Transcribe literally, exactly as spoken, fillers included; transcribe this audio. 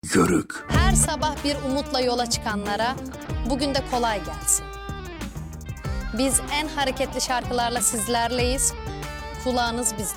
Yörük. Her sabah bir umutla yola çıkanlara bugün de kolay gelsin. Biz en hareketli şarkılarla sizlerleyiz. Kulağınız bizde.